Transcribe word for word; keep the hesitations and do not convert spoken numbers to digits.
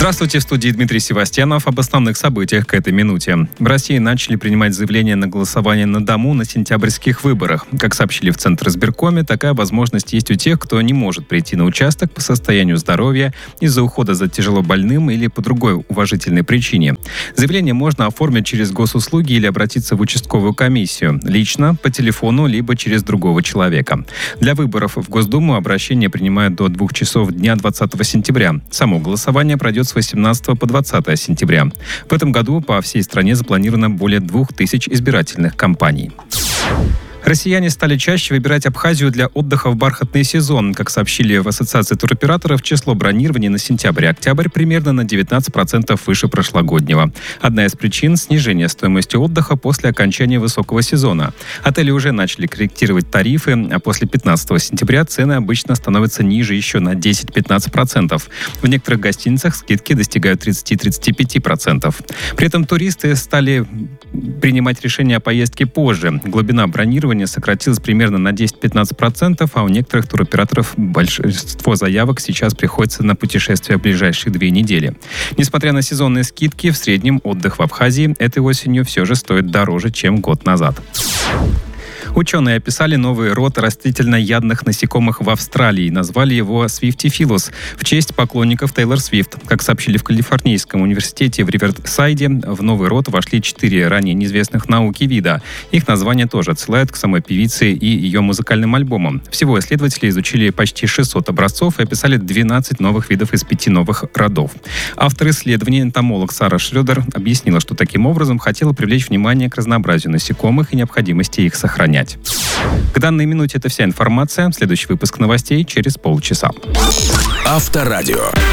Здравствуйте, в студии Дмитрий Севастьянов. Об основных событиях к этой минуте. В России начали принимать заявления на голосование на дому на сентябрьских выборах. Как сообщили в Центризбиркоме, такая возможность есть у тех, кто не может прийти на участок по состоянию здоровья, из-за ухода за тяжело больным или по другой уважительной причине. Заявление можно оформить через госуслуги или обратиться в участковую комиссию. Лично, по телефону, либо через другого человека. Для выборов в Госдуму обращение принимают до двух часов дня двадцатого сентября. Само голосование пройдет с восемнадцатого по двадцатое сентября. В этом году по всей стране запланировано более двух тысяч избирательных кампаний. Россияне стали чаще выбирать Абхазию для отдыха в бархатный сезон. Как сообщили в Ассоциации туроператоров, число бронирований на сентябрь и октябрь примерно на девятнадцать процентов выше прошлогоднего. Одна из причин – снижение стоимости отдыха после окончания высокого сезона. Отели уже начали корректировать тарифы, а после пятнадцатого сентября цены обычно становятся ниже еще на десять-пятнадцать процентов. В некоторых гостиницах скидки достигают тридцать-тридцать пять процентов. При этом туристы стали принимать решение о поездке позже. Глубина бронирования сократилась примерно на десять-пятнадцать процентов, а у некоторых туроператоров большинство заявок сейчас приходится на путешествия в ближайшие две недели. Несмотря на сезонные скидки, в среднем отдых в Абхазии этой осенью все же стоит дороже, чем год назад. Ученые описали новый род растительноядных насекомых в Австралии и назвали его Swiftophilus в честь поклонников Тейлор Свифт. Как сообщили в Калифорнийском университете в Риверсайде, в новый род вошли четыре ранее неизвестных науке вида. Их название тоже отсылают к самой певице и ее музыкальным альбомам. Всего исследователи изучили почти шестьсот образцов и описали двенадцать новых видов из пяти новых родов. Автор исследования, энтомолог Сара Шрёдер, объяснила, что таким образом хотела привлечь внимание к разнообразию насекомых и необходимости их сохранять. К данной минуте это вся информация. Следующий выпуск новостей через полчаса. Авторадио.